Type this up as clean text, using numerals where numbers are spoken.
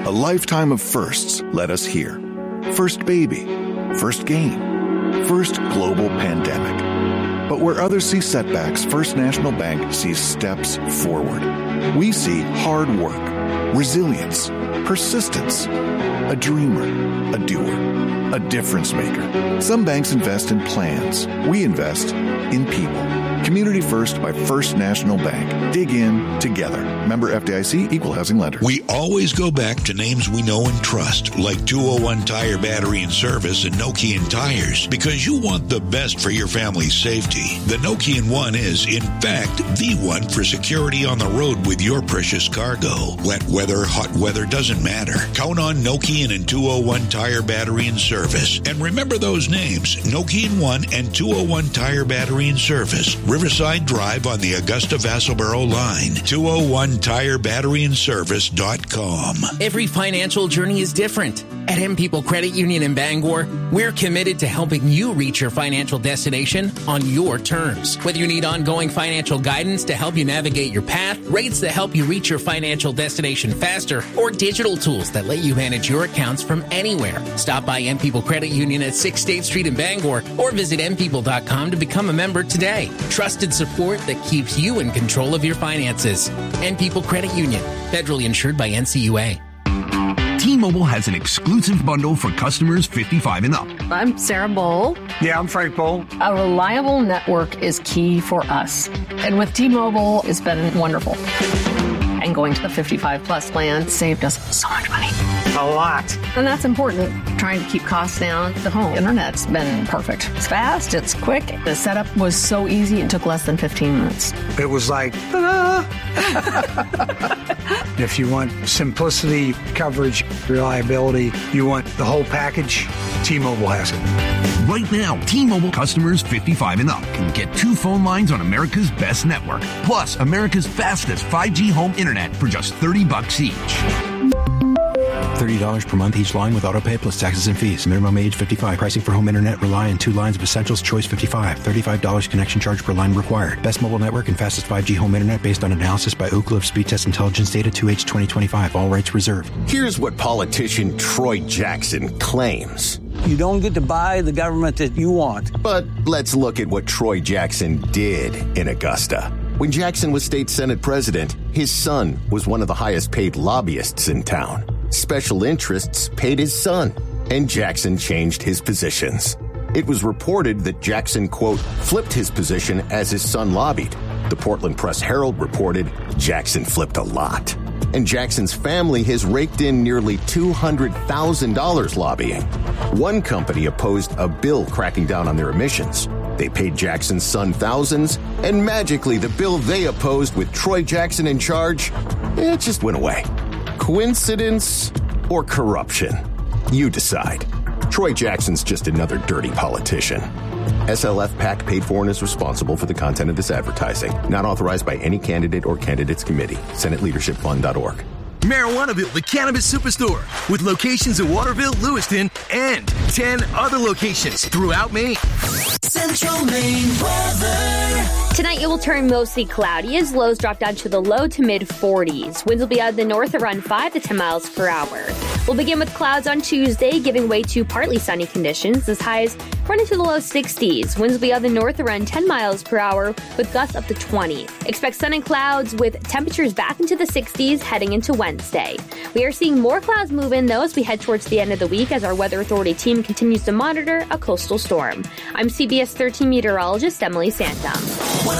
A lifetime of firsts led us here. First baby, first game, first global pandemic. But where others see setbacks, First National Bank sees steps forward. We see hard work, resilience, persistence, a dreamer, a doer, a difference maker. Some banks invest in plans. We invest in people. Community First by First National Bank. Dig in together. Member FDIC, Equal Housing Lender. We always go back to names we know and trust, like 201 Tire Battery and Service and Nokian Tires, because you want the best for your family's safety. The Nokian One is, in fact, the one for security on the road with your precious cargo. Wet weather, hot weather, doesn't matter. Count on Nokian and 201 Tire Battery and Service. And remember those names, Nokian One and 201 Tire Battery and Service. Riverside Drive on the Augusta-Vassalboro line. 201TireBatteryandService.com. Every financial journey is different. At M People Credit Union in Bangor, we're committed to helping you reach your financial destination on your terms. Whether you need ongoing financial guidance to help you navigate your path, rates that help you reach your financial destination faster, or digital tools that let you manage your accounts from anywhere, stop by M People Credit Union at 6th State Street in Bangor or visit mpeople.com to become a member today. Trusted support that keeps you in control of your finances. M People Credit Union, federally insured by NCUA. T-Mobile has an exclusive bundle for customers 55 and up. I'm Sarah Bowl. Yeah, I'm Frank Bowl. A reliable network is key for us. And with T-Mobile, it's been wonderful. And going to the 55 plus plan saved us so much money. A lot. And that's important. Trying to keep costs down. The home internet's been perfect. It's fast, it's quick. The setup was so easy, it took less than 15 minutes. It was like, ta-da! If you want simplicity, coverage, reliability, you want the whole package, T-Mobile has it. Right now, T-Mobile customers 55 and up can get 2 phone lines on America's best network, plus America's fastest 5G home internet for just $30 each. $30 per month each line with autopay plus taxes and fees. Minimum age 55. Pricing for home internet rely on 2 lines of Essentials Choice 55. $35 connection charge per line required. Best mobile network and fastest 5G home internet based on analysis by Ookla of Speed Test Intelligence data 2H 2025. All rights reserved. Here's what politician Troy Jackson claims. You don't get to buy the government that you want. But let's look at what Troy Jackson did in Augusta. When Jackson was state Senate president, his son was one of the highest paid lobbyists in town. Special interests paid his son, and Jackson changed his positions. It was reported that Jackson, quote, flipped his position as his son lobbied. The Portland Press-Herald reported Jackson flipped a lot. And Jackson's family has raked in nearly $200,000 lobbying. One company opposed a bill cracking down on their emissions. They paid Jackson's son thousands, and magically the bill they opposed with Troy Jackson in charge, it just went away. Coincidence or corruption? You decide. Troy Jackson's just another dirty politician. SLF PAC paid for and is responsible for the content of this advertising. Not authorized by any candidate or candidates committee. SenateLeadershipFund.org. Marijuanaville, the cannabis superstore, with locations in Waterville, Lewiston, and 10 other locations throughout Maine. Central Maine weather. Tonight it will turn mostly cloudy as lows drop down to the low to mid 40s. Winds will be out of the north around 5 to 10 miles per hour. We'll begin with clouds on Tuesday, giving way to partly sunny conditions. As highs run into the low 60s. Winds will be out of the north around 10 miles per hour with gusts up to 20. Expect sun and clouds with temperatures back into the 60s heading into Wednesday. We are seeing more clouds move in though as we head towards the end of the week as our Weather Authority team continues to monitor a coastal storm. I'm CBS 13 meteorologist Emily Santom.